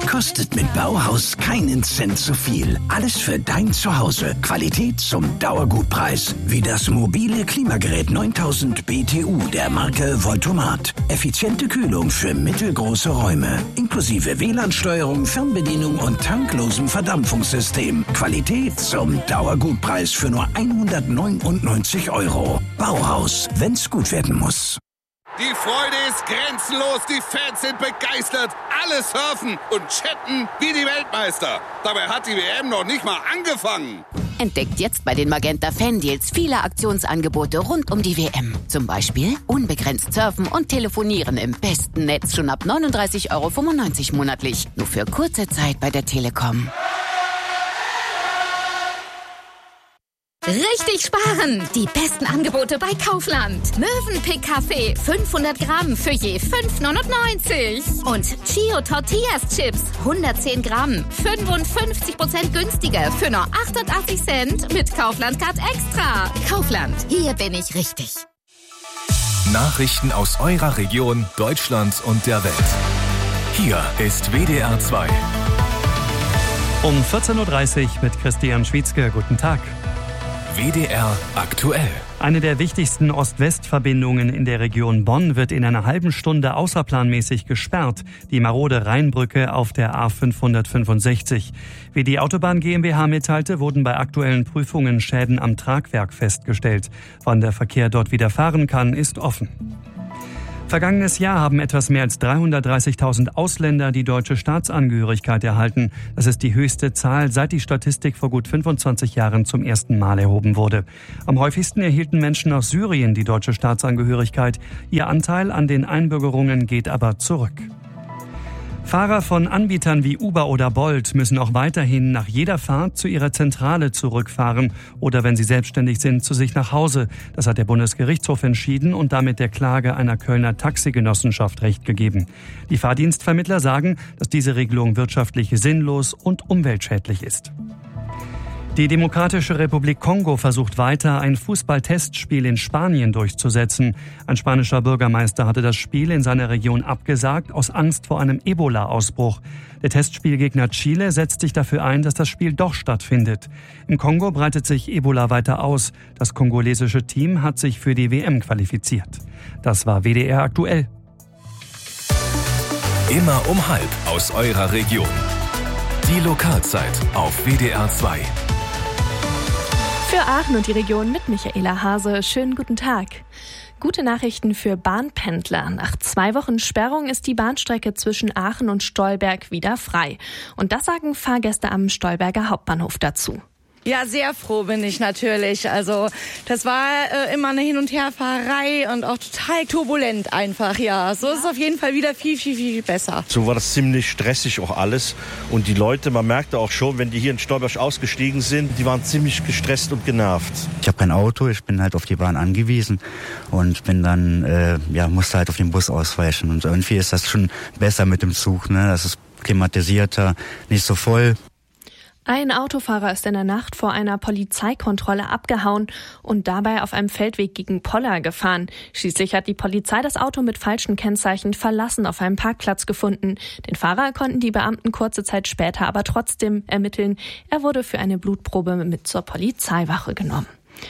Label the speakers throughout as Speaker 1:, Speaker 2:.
Speaker 1: Kostet mit Bauhaus keinen Cent zu viel. Alles für dein Zuhause. Qualität zum Dauergutpreis. Wie das mobile Klimagerät 9000 BTU der Marke Voltomat. Effiziente Kühlung für mittelgroße Räume. Inklusive WLAN-Steuerung, Fernbedienung und tanklosem Verdampfungssystem. Qualität zum Dauergutpreis für nur 199 €. Bauhaus, wenn's gut werden muss.
Speaker 2: Die Freude ist grenzenlos, die Fans sind begeistert, alle surfen und chatten wie die Weltmeister. Dabei hat die WM noch nicht mal angefangen.
Speaker 3: Entdeckt jetzt bei den Magenta Fan-Deals viele Aktionsangebote rund um die WM. Zum Beispiel unbegrenzt surfen und telefonieren im besten Netz schon ab 39,95 € monatlich. Nur für kurze Zeit bei der Telekom.
Speaker 4: Richtig sparen! Die besten Angebote bei Kaufland. Mövenpick Kaffee 500 Gramm für je 5,99 €. Und Chio Tortillas Chips 110 Gramm 55% günstiger für nur 88 Cent mit Kaufland Card Extra. Kaufland, hier bin ich richtig.
Speaker 5: Nachrichten aus eurer Region, Deutschland und der Welt. Hier ist WDR 2.
Speaker 6: Um 14:30 Uhr mit Christian Schwietzke. Guten Tag.
Speaker 5: WDR aktuell.
Speaker 6: Eine der wichtigsten Ost-West-Verbindungen in der Region Bonn wird in einer halben Stunde außerplanmäßig gesperrt. Die marode Rheinbrücke auf der A565. Wie die Autobahn GmbH mitteilte, wurden bei aktuellen Prüfungen Schäden am Tragwerk festgestellt. Wann der Verkehr dort wieder fahren kann, ist offen. Vergangenes Jahr haben etwas mehr als 330.000 Ausländer die deutsche Staatsangehörigkeit erhalten. Das ist die höchste Zahl, seit die Statistik vor gut 25 Jahren zum ersten Mal erhoben wurde. Am häufigsten erhielten Menschen aus Syrien die deutsche Staatsangehörigkeit. Ihr Anteil an den Einbürgerungen geht aber zurück. Fahrer von Anbietern wie Uber oder Bolt müssen auch weiterhin nach jeder Fahrt zu ihrer Zentrale zurückfahren oder, wenn sie selbstständig sind, zu sich nach Hause. Das hat der Bundesgerichtshof entschieden und damit der Klage einer Kölner Taxigenossenschaft Recht gegeben. Die Fahrdienstvermittler sagen, dass diese Regelung wirtschaftlich sinnlos und umweltschädlich ist. Die Demokratische Republik Kongo versucht weiter, ein Fußball-Testspiel in Spanien durchzusetzen. Ein spanischer Bürgermeister hatte das Spiel in seiner Region abgesagt, aus Angst vor einem Ebola-Ausbruch. Der Testspielgegner Chile setzt sich dafür ein, dass das Spiel doch stattfindet. Im Kongo breitet sich Ebola weiter aus. Das kongolesische Team hat sich für die WM qualifiziert. Das war WDR aktuell.
Speaker 5: Immer um 12:30 aus eurer Region. Die Lokalzeit auf WDR 2.
Speaker 7: Für Aachen und die Region mit Michaela Hase. Schönen guten Tag. Gute Nachrichten für Bahnpendler. Nach 2 Wochen Sperrung ist die Bahnstrecke zwischen Aachen und Stolberg wieder frei. Und das sagen Fahrgäste am Stolberger Hauptbahnhof dazu.
Speaker 8: Ja, sehr froh bin ich natürlich. Also das war immer eine Hin- und Herfahrerei und auch total turbulent einfach. Ja, so ist es auf jeden Fall wieder viel besser.
Speaker 9: So war das ziemlich stressig auch alles. Und die Leute, man merkte auch schon, wenn die hier in Stolberg ausgestiegen sind, die waren ziemlich gestresst und genervt.
Speaker 10: Ich habe kein Auto, ich bin halt auf die Bahn angewiesen und bin dann, musste halt auf den Bus ausweichen. Und irgendwie ist das schon besser mit dem Zug, ne? Das ist klimatisierter, nicht so voll.
Speaker 7: Ein Autofahrer ist in der Nacht vor einer Polizeikontrolle abgehauen und dabei auf einem Feldweg gegen Poller gefahren. Schließlich hat die Polizei das Auto mit falschen Kennzeichen verlassen auf einem Parkplatz gefunden. Den Fahrer konnten die Beamten kurze Zeit später aber trotzdem ermitteln. Er wurde für eine Blutprobe mit zur Polizeiwache genommen.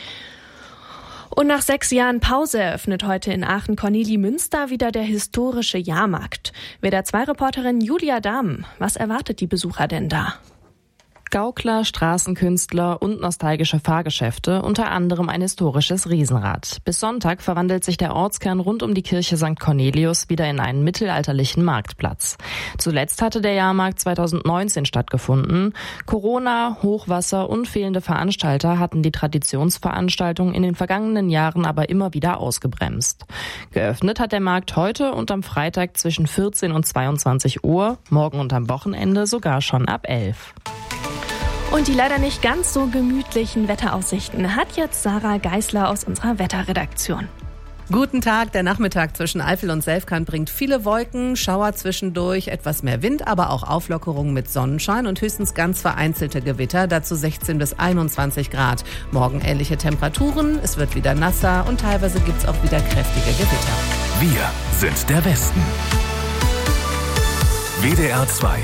Speaker 7: Und nach 6 Jahren Pause eröffnet heute in Aachen-Cornelimünster wieder der historische Jahrmarkt. WDR 2-Reporterin Julia Dahm, was erwartet die Besucher denn da?
Speaker 11: Gaukler, Straßenkünstler und nostalgische Fahrgeschäfte, unter anderem ein historisches Riesenrad. Bis Sonntag verwandelt sich der Ortskern rund um die Kirche St. Cornelius wieder in einen mittelalterlichen Marktplatz. Zuletzt hatte der Jahrmarkt 2019 stattgefunden. Corona, Hochwasser und fehlende Veranstalter hatten die Traditionsveranstaltung in den vergangenen Jahren aber immer wieder ausgebremst. Geöffnet hat der Markt heute und am Freitag zwischen 14 und 22 Uhr, morgen und am Wochenende sogar schon ab 11.
Speaker 7: Und die leider nicht ganz so gemütlichen Wetteraussichten hat jetzt Sarah Geisler aus unserer Wetterredaktion.
Speaker 12: Guten Tag, der Nachmittag zwischen Eifel und Selfkant bringt viele Wolken, Schauer zwischendurch, etwas mehr Wind, aber auch Auflockerungen mit Sonnenschein und höchstens ganz vereinzelte Gewitter, dazu 16 bis 21 Grad. Morgen ähnliche Temperaturen, es wird wieder nasser und teilweise gibt's auch wieder kräftige Gewitter.
Speaker 5: Wir sind der Westen. WDR 2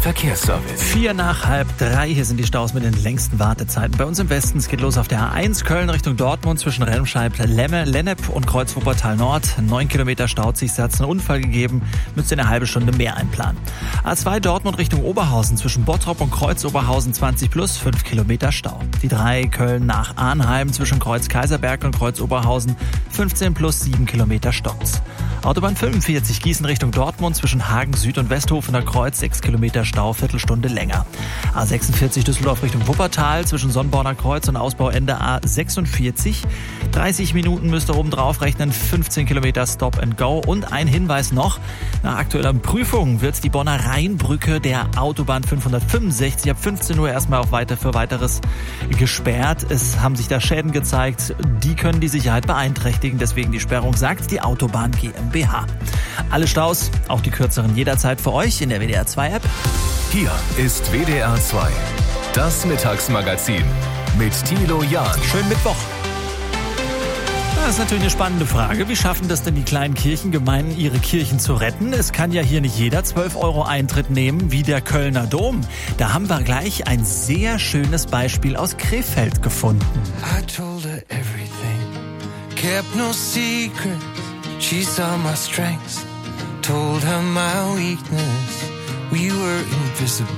Speaker 5: Verkehrsservice.
Speaker 13: 2:04. Hier sind die Staus mit den längsten Wartezeiten. Bei uns im Westen, es geht los auf der A1 Köln Richtung Dortmund zwischen Remscheid, Lennep und Kreuz Wuppertal Nord. 9 Kilometer staut sich, es hat einen Unfall gegeben, müsst ihr eine halbe Stunde mehr einplanen. A2 Dortmund Richtung Oberhausen zwischen Bottrop und Kreuz Oberhausen 20 plus, 5 Kilometer Stau. Die 3 Köln nach Arnheim zwischen Kreuz Kaiserberg und Kreuz Oberhausen 15 plus, 7 Kilometer Staus. Autobahn 45 Gießen Richtung Dortmund zwischen Hagen Süd und Westhofener Kreuz 6 Kilometer Stau, Viertelstunde länger. A46 Düsseldorf Richtung Wuppertal zwischen Sonnborner Kreuz und Ausbauende A46. 30 Minuten müsst ihr oben drauf rechnen, 15 Kilometer Stop and Go. Und ein Hinweis noch, nach aktueller Prüfung wird die Bonner Rheinbrücke der Autobahn 565 ab 15 Uhr erstmal auch für weiteres gesperrt. Es haben sich da Schäden gezeigt, die können die Sicherheit beeinträchtigen, deswegen die Sperrung, sagt die Autobahn GmbH. Alle Staus, auch die kürzeren, jederzeit für euch in der WDR 2 App.
Speaker 5: Hier ist WDR 2, das Mittagsmagazin mit Thilo Jahn.
Speaker 13: Schönen Mittwoch. Das ist natürlich eine spannende Frage. Wie schaffen das denn die kleinen Kirchengemeinden, ihre Kirchen zu retten? Es kann ja hier nicht jeder 12 € Eintritt nehmen, wie der Kölner Dom. Da haben wir gleich ein sehr schönes Beispiel aus Krefeld gefunden.
Speaker 14: I told her everything, kept no secret. She saw my strengths, told her my weakness. We were invisible.